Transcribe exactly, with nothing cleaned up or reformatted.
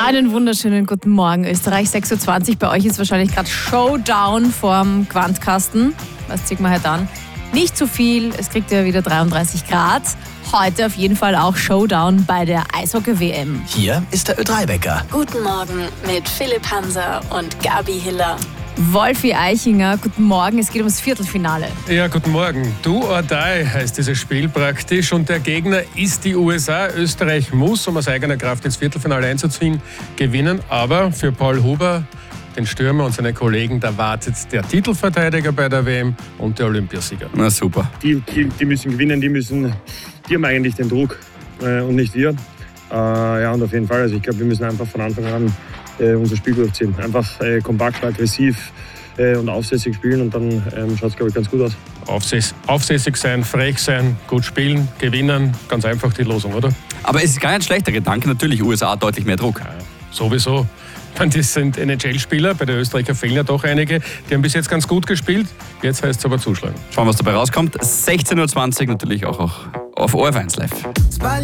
Einen wunderschönen guten Morgen, Österreich. sechs Uhr zwanzig. Bei euch ist wahrscheinlich gerade Showdown vorm Quantkasten. Was zieht man heute an? Nicht zu viel, es kriegt ja wieder dreiunddreißig Grad. Heute auf jeden Fall auch Showdown bei der Eishockey-W M. Hier ist der Ö drei Wecker. Guten Morgen mit Philipp Hanser und Gabi Hiller. Wolfi Eichinger, guten Morgen. Es geht ums Viertelfinale. Ja, guten Morgen. Do or die heißt dieses Spiel praktisch und der Gegner ist die U S A. Österreich muss, um aus eigener Kraft ins Viertelfinale einzuziehen, gewinnen. Aber für Paul Huber, den Stürmer und seine Kollegen, da wartet der Titelverteidiger bei der W M und der Olympiasieger. Na super. Die, die, die müssen gewinnen, die müssen, die haben eigentlich den Druck äh, und nicht wir. Äh, ja, und auf jeden Fall, also ich glaube, wir müssen einfach von Anfang an äh, unser Spiel durchziehen. Einfach äh, kompakt, aggressiv äh, und aufsässig spielen und dann ähm, schaut es, glaube ich, ganz gut aus. Aufsäss, aufsässig sein, frech sein, gut spielen, gewinnen, ganz einfach die Losung, oder? Aber es ist gar nicht schlechter Gedanke, natürlich U S A deutlich mehr Druck. Ja, sowieso. Das sind N H L-Spieler, bei den Österreicher fehlen ja doch einige. Die haben bis jetzt ganz gut gespielt, jetzt heißt es aber zuschlagen. Schauen wir, was dabei rauskommt. sechzehn Uhr zwanzig natürlich auch, auch auf O R F eins Live.